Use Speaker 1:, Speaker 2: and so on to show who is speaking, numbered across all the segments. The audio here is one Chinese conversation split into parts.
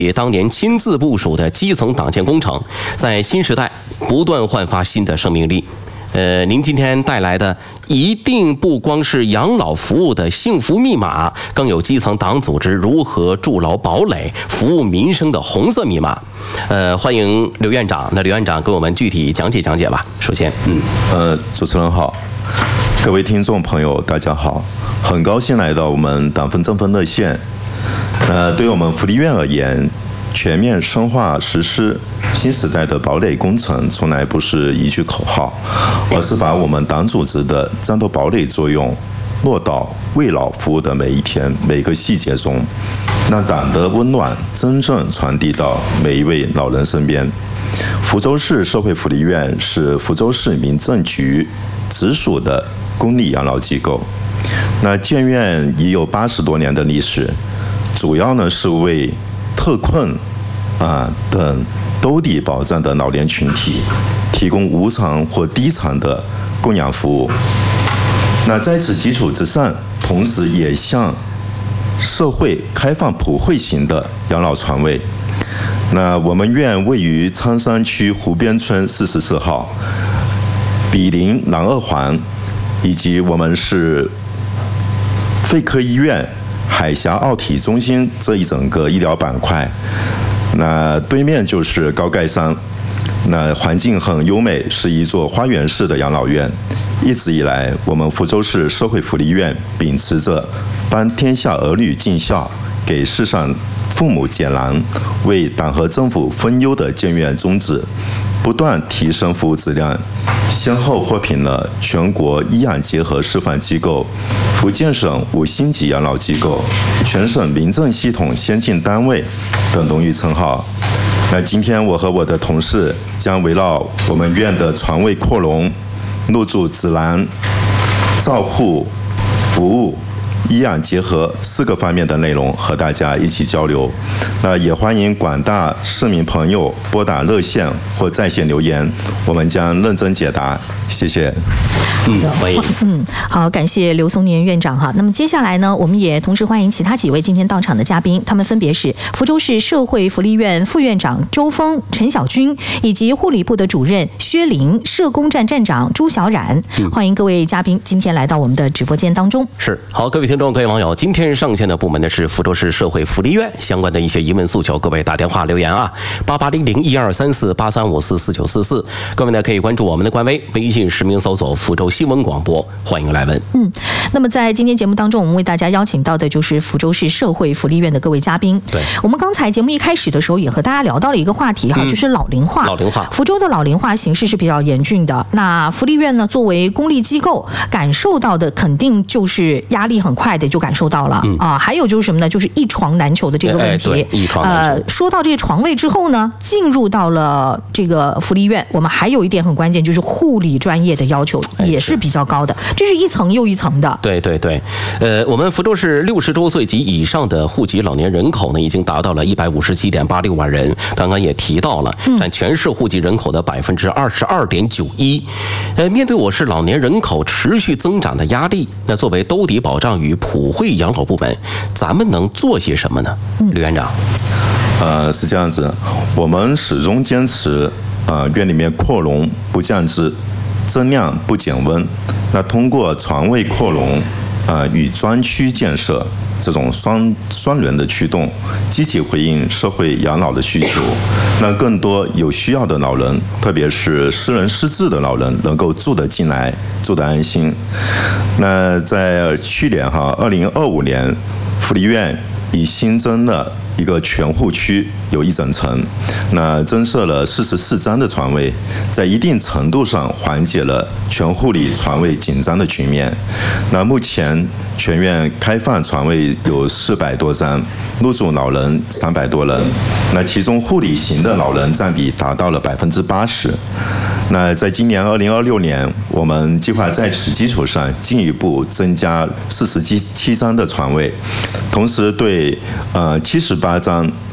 Speaker 1: 也当年亲自部署的基层党建工程，在新时代不断焕发新的生命力。您今天带来的一定不光是养老服务的幸福密码，更有基层党组织如何筑牢堡垒、服务民生的红色密码。欢迎刘院长。那刘院长给我们具体讲解讲解吧。首先，
Speaker 2: 主持人好，各位听众朋友，大家好，很高兴来到我们党风政风热线。对于我们福利院而言，全面深化实施新时代的堡垒工程，从来不是一句口号，而是把我们党组织的战斗堡垒作用落到为老服务的每一天、每个细节中，让党的温暖真正传递到每一位老人身边。福州市社会福利院是福州市民政局直属的公立养老机构，那建院已有80多年的历史，主要呢是为特困等兜底保障的老年群体提供无偿或低偿的供养服务。那在此基础之上，同时也向社会开放普惠型的养老床位。那我们院位于苍山区湖边村44号，毗邻南二环，以及我们是肺科医院、海峡奥体中心这一整个医疗板块。那对面就是高盖山，那环境很优美，是一座花园式的养老院。一直以来，我们福州市社会福利院秉持着帮天下儿女尽孝，给世上父母解难，为党和政府分忧的建院宗旨，不断提升服务质量，先后获评了全国医养结合示范机构、福建省5星级养老机构、全省民政系统先进单位等荣誉称号。那今天我和我的同事将围绕我们院的床位扩容、入住指南、照护服务、医养结合4个方面的内容和大家一起交流。那也欢迎广大市民朋友拨打热线或在线留言，我们将认真解答。谢谢。
Speaker 1: 欢迎。
Speaker 3: 好，感谢刘松年院长哈。那么接下来呢，我们也同时欢迎其他几位今天到场的嘉宾，他们分别是福州市社会福利院副院长周峰、陈小军，以及护理部的主任薛玲、社工站站长朱小冉。欢迎各位嘉宾今天来到我们的直播间当中。
Speaker 1: 是，好，各位听众、各位网友，今天上线的部门呢是福州市社会福利院相关的一些疑问诉求，各位打电话留言啊，8800123483544944。各位呢可以关注我们的官微，微信实名搜索福州新闻广播，欢迎来问。
Speaker 3: 那么在今天节目当中，我们为大家邀请到的就是福州市社会福利院的各位嘉宾。
Speaker 1: 对，
Speaker 3: 我们刚才节目一开始的时候也和大家聊到了一个话题哈，就是老龄化。
Speaker 1: 老龄化，
Speaker 3: 福州的老龄化形势是比较严峻的。那福利院呢，作为公立机构，感受到的肯定就是压力很快的就感受到了还有就是什么呢？就是一床难求的这个问题。
Speaker 1: 一床难求。
Speaker 3: 说到这个床位之后呢，进入到了这个福利院，我们还有一点很关键，就是护理专业的要求也是比较高的，这是一层又一层的。
Speaker 1: 对。我们福州市60周岁及以上的户籍老年人口呢，已经达到了157.86万人。刚刚也提到了，占全市户籍人口的22.91%。面对我市老年人口持续增长的压力，那作为兜底保障与普惠养老部门，咱们能做些什么呢？刘院长。
Speaker 2: 是这样子，我们始终坚持院里面扩容不降质，增量不减温。那通过床位扩容与专区建设这种双轮的驱动，积极回应社会养老的需求，让更多有需要的老人，特别是失人失智的老人，能够住得进来，住得安心。那在去年2025年，福利院已新增了一个全护区，有1整层，那增设了44张的床位，在一定程度上缓解了全护理床位紧张的局面。那目前全院开放床位有400多张，入住老人300多人，那其中护理型的老人占比达到了80%。那在今年2026年，我们计划在此基础上进一步增加47张的床位，同时对78张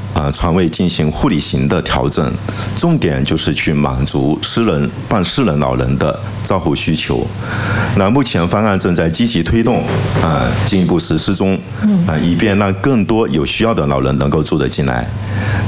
Speaker 2: 床位进行护理型的调整，重点就是去满足办私人老人的照护需求。那目前方案正在积极推动，进一步实施中，以便让更多有需要的老人能够住得进来。